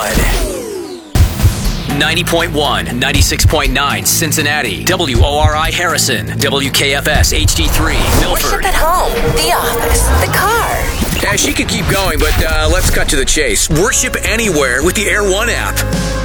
90.1, 96.9 Cincinnati, WORI Harrison, WKFS HD3 Milford. Worship at home, the office, the car. Yeah, she could keep going, but let's cut to the chase. Worship anywhere with the Air One app.